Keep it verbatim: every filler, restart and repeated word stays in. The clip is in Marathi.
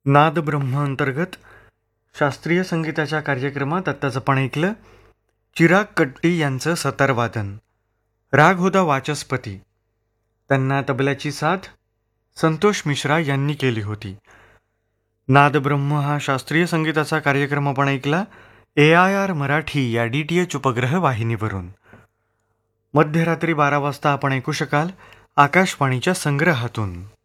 नाद ब्रह्म अंतर्गत शास्त्रीय संगीताच्या कार्यक्रमात आत्ताच आपण ऐकलं चिराग कट्टी यांचं सतारवादन. राग होता वाचस्पती. त्यांना तबल्याची साथ संतोष मिश्रा यांनी केली होती. नाद ब्रह्म हा शास्त्रीय संगीताचा कार्यक्रम आपण ऐकला ए आय आर मराठी या डी टी एच उपग्रह वाहिनीवरून. मध्यरात्री बारा वाजता आपण ऐकू शकाल आकाशवाणीच्या संग्रहातून.